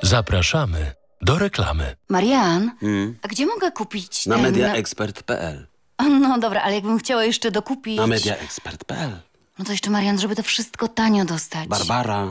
Zapraszamy do reklamy. Marian, a gdzie mogę kupić Na ten... mediaexpert.pl. No dobra, ale jakbym chciała jeszcze dokupić... Na mediaexpert.pl. No to jeszcze, Marian, żeby to wszystko tanio dostać. Barbara.